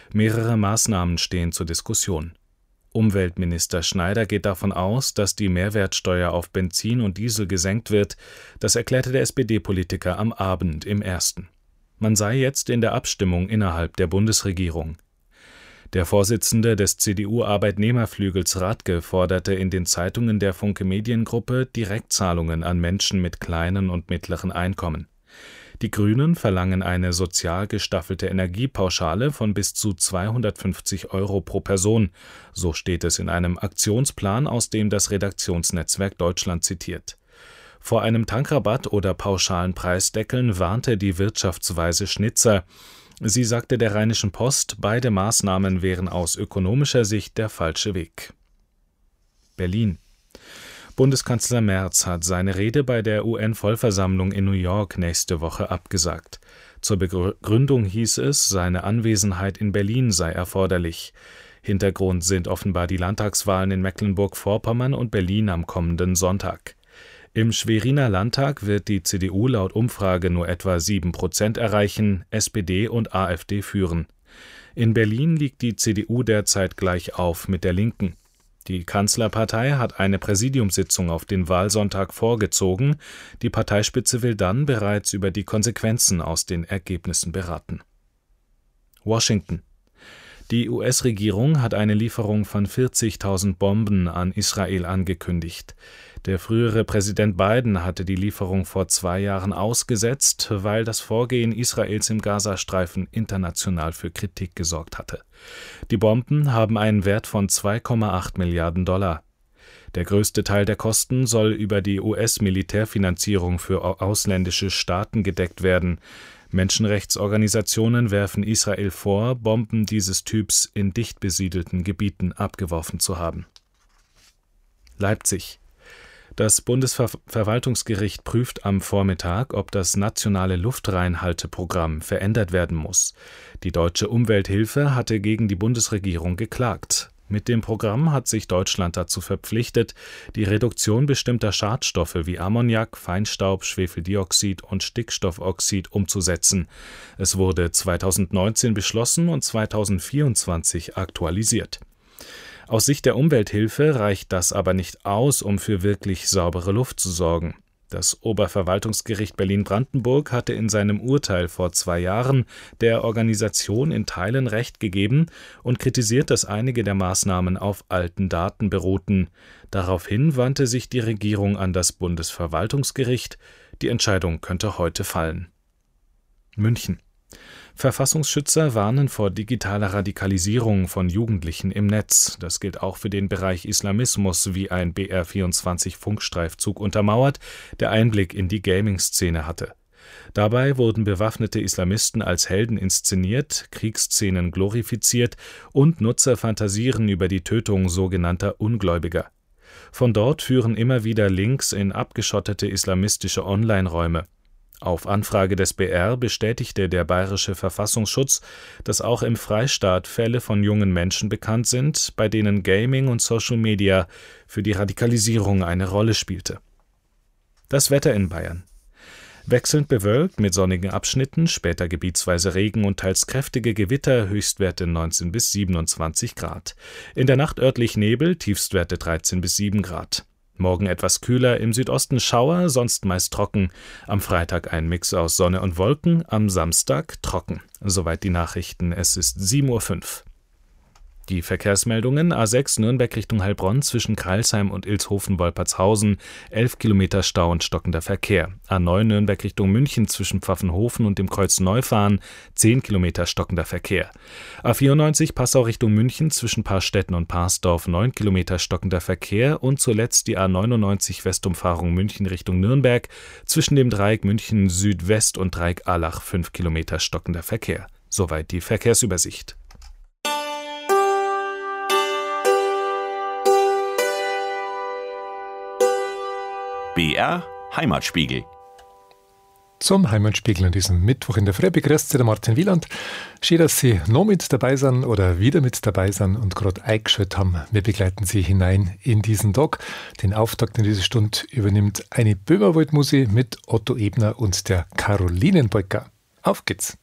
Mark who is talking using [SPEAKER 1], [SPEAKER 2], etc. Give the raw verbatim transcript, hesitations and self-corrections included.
[SPEAKER 1] Mehrere Maßnahmen stehen zur Diskussion. Umweltminister Schneider geht davon aus, dass die Mehrwertsteuer auf Benzin und Diesel gesenkt wird. Das erklärte der S P D-Politiker am Abend im Ersten. Man sei jetzt in der Abstimmung innerhalb der Bundesregierung. Der Vorsitzende des C D U-Arbeitnehmerflügels Radke forderte in den Zeitungen der Funke Mediengruppe Direktzahlungen an Menschen mit kleinen und mittleren Einkommen. Die Grünen verlangen eine sozial gestaffelte Energiepauschale von bis zu zweihundertfünfzig Euro pro Person, so steht es in einem Aktionsplan, aus dem das Redaktionsnetzwerk Deutschland zitiert. Vor einem Tankrabatt oder pauschalen Preisdeckeln warnte die Wirtschaftsweise Schnitzer. Sie sagte der Rheinischen Post, beide Maßnahmen wären aus ökonomischer Sicht der falsche Weg. Berlin. Bundeskanzler Merz hat seine Rede bei der U N-Vollversammlung in New York nächste Woche abgesagt. Zur Begründung hieß es, seine Anwesenheit in Berlin sei erforderlich. Hintergrund sind offenbar die Landtagswahlen in Mecklenburg-Vorpommern und Berlin am kommenden Sonntag. Im Schweriner Landtag wird die C D U laut Umfrage nur etwa sieben Prozent erreichen, S P D und AfD führen. In Berlin liegt die C D U derzeit gleich auf mit der Linken. Die Kanzlerpartei hat eine Präsidiumssitzung auf den Wahlsonntag vorgezogen. Die Parteispitze will dann bereits über die Konsequenzen aus den Ergebnissen beraten. Washington. Die U S-Regierung hat eine Lieferung von vierzigtausend Bomben an Israel angekündigt. Der frühere Präsident Biden hatte die Lieferung vor zwei Jahren ausgesetzt, weil das Vorgehen Israels im Gazastreifen international für Kritik gesorgt hatte. Die Bomben haben einen Wert von zwei Komma acht Milliarden Dollar. Der größte Teil der Kosten soll über die U S-Militärfinanzierung für ausländische Staaten gedeckt werden. Menschenrechtsorganisationen werfen Israel vor, Bomben dieses Typs in dicht besiedelten Gebieten abgeworfen zu haben. Leipzig. Das Bundesverwaltungsgericht prüft am Vormittag, ob das nationale Luftreinhalteprogramm verändert werden muss. Die Deutsche Umwelthilfe hatte gegen die Bundesregierung geklagt. Mit dem Programm hat sich Deutschland dazu verpflichtet, die Reduktion bestimmter Schadstoffe wie Ammoniak, Feinstaub, Schwefeldioxid und Stickstoffoxid umzusetzen. Es wurde zweitausendneunzehn beschlossen und zweitausendvierundzwanzig aktualisiert. Aus Sicht der Umwelthilfe reicht das aber nicht aus, um für wirklich saubere Luft zu sorgen. Das Oberverwaltungsgericht Berlin-Brandenburg hatte in seinem Urteil vor zwei Jahren der Organisation in Teilen Recht gegeben und kritisiert, dass einige der Maßnahmen auf alten Daten beruhten. Daraufhin wandte sich die Regierung an das Bundesverwaltungsgericht. Die Entscheidung könnte heute fallen. München. Verfassungsschützer warnen vor digitaler Radikalisierung von Jugendlichen im Netz. Das gilt auch für den Bereich Islamismus, wie ein B R vierundzwanzig Funkstreifzug untermauert, der Einblick in die Gaming-Szene hatte. Dabei wurden bewaffnete Islamisten als Helden inszeniert, Kriegsszenen glorifiziert und Nutzer fantasieren über die Tötung sogenannter Ungläubiger. Von dort führen immer wieder Links in abgeschottete islamistische Online-Räume. Auf Anfrage des B R bestätigte der Bayerische Verfassungsschutz, dass auch im Freistaat Fälle von jungen Menschen bekannt sind, bei denen Gaming und Social Media für die Radikalisierung eine Rolle spielte. Das Wetter in Bayern. Wechselnd bewölkt mit sonnigen Abschnitten, später gebietsweise Regen und teils kräftige Gewitter, Höchstwerte neunzehn bis siebenundzwanzig Grad. In der Nacht örtlich Nebel, Tiefstwerte dreizehn bis sieben Grad. Morgen etwas kühler, im Südosten Schauer, sonst meist trocken. Am Freitag ein Mix aus Sonne und Wolken, am Samstag trocken. Soweit die Nachrichten, es ist sieben Uhr fünf. Die Verkehrsmeldungen: A sechs Nürnberg Richtung Heilbronn zwischen Crailsheim und Ilshofen-Wolpertshausen, elf Kilometer Stau und stockender Verkehr. A neun Nürnberg Richtung München zwischen Pfaffenhofen und dem Kreuz Neufahren, zehn Kilometer stockender Verkehr. A vierundneunzig Passau Richtung München zwischen Parstetten und Parsdorf, neun Kilometer stockender Verkehr. Und zuletzt die A neunundneunzig Westumfahrung München Richtung Nürnberg zwischen dem Dreieck München Südwest und Dreieck Allach, fünf Kilometer stockender Verkehr. Soweit die Verkehrsübersicht.
[SPEAKER 2] B R Heimatspiegel.
[SPEAKER 3] Zum Heimatspiegel an diesem Mittwoch in der Früh begrüßt Sie der Martin Wieland. Schön, dass Sie noch mit dabei sind oder wieder mit dabei sind und gerade eingeschaltet haben. Wir begleiten Sie hinein in diesen Tag. Den Auftakt in dieser Stunde übernimmt eine Böhmerwald-Musik mit Otto Ebner und der Carolinenpolka. Auf geht's!